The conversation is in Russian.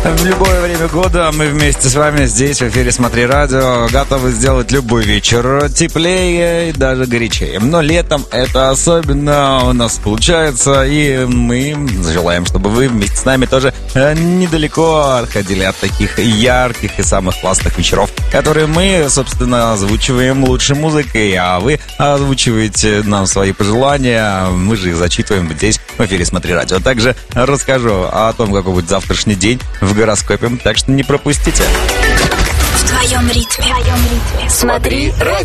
В любое время года мы вместе с вами здесь, в эфире «Смотри радио», готовы сделать любой вечер теплее и даже горячее. Но летом это особенно у нас получается, и мы желаем, чтобы вы вместе с нами тоже недалеко отходили от таких ярких и самых классных вечеров, которые мы, собственно, озвучиваем лучшей музыкой, а вы озвучиваете нам свои пожелания, мы же их зачитываем здесь, в эфире «Смотри радио». Также расскажу о том, какой будет завтрашний день в гороскопе, так что не пропустите. В твоем ритме. Смотри радио.